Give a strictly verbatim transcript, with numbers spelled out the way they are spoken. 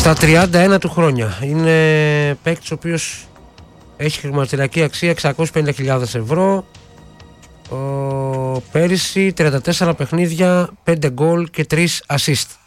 Στα τριάντα ένα του χρόνια. Είναι παίκτης ο οποίος έχει χρηματιστηριακή αξία εξακόσιες πενήντα χιλιάδες ευρώ. Ο, πέρυσι τριάντα τέσσερα παιχνίδια, πέντε γκολ και τρία assist.